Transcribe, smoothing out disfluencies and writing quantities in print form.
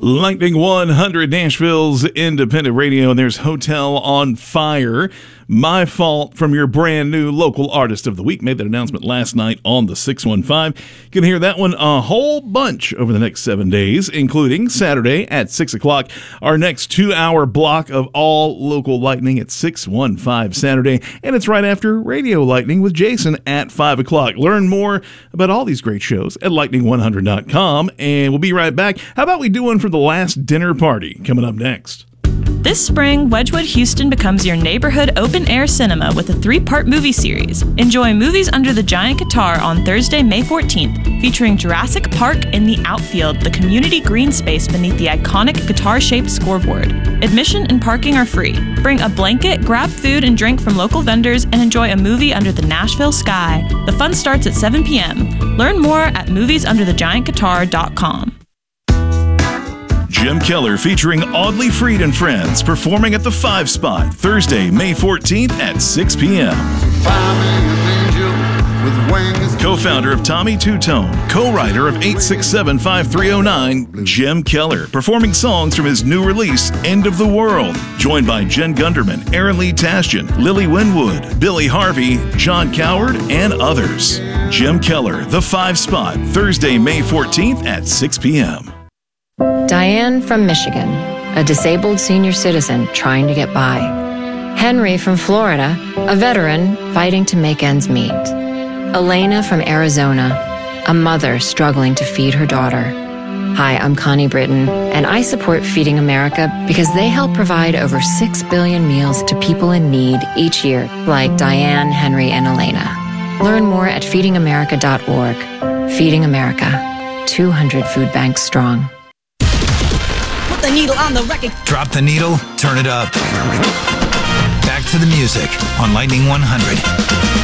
Lightning 100, Nashville's independent radio, and there's Hotel on Fire. My Fault from your brand new local artist of the week. Made that announcement last night on the 615. You can hear that one a whole bunch over the next 7 days, including Saturday at 6 o'clock. Our next 2-hour block of all local lightning at 615 Saturday. And it's right after Radio Lightning with Jason at 5 o'clock. Learn more about all these great shows at lightning100.com. And we'll be right back. How about we do one for the last dinner party coming up next? This spring, Wedgwood Houston becomes your neighborhood open-air cinema with a 3-part movie series. Enjoy Movies Under the Giant Guitar on Thursday, May 14th, featuring Jurassic Park in the outfield, the community green space beneath the iconic guitar-shaped scoreboard. Admission and parking are free. Bring a blanket, grab food and drink from local vendors, and enjoy a movie under the Nashville sky. The fun starts at 7 p.m. Learn more at moviesunderthegiantguitar.com. Jim Keller featuring Audley Freed and Friends performing at the 5 Spot Thursday, May 14th at 6 p.m. Co-founder of Tommy Two-Tone, co-writer of 867-5309, Jim Keller, performing songs from his new release, End of the World. Joined by Jen Gunderman, Aaron Lee Tasjan, Lily Winwood, Billy Harvey, John Coward, and others. Jim Keller, the 5 Spot, Thursday, May 14th at 6 p.m. Diane from Michigan, a disabled senior citizen trying to get by. Henry from Florida, a veteran fighting to make ends meet. Elena from Arizona, a mother struggling to feed her daughter. Hi, I'm Connie Britton, and I support Feeding America because they help provide over 6 billion meals to people in need each year, like Diane, Henry, and Elena. Learn more at feedingamerica.org. Feeding America, 200 food banks strong. The needle on the record. Drop the needle, turn it up. Back to the music on Lightning 100.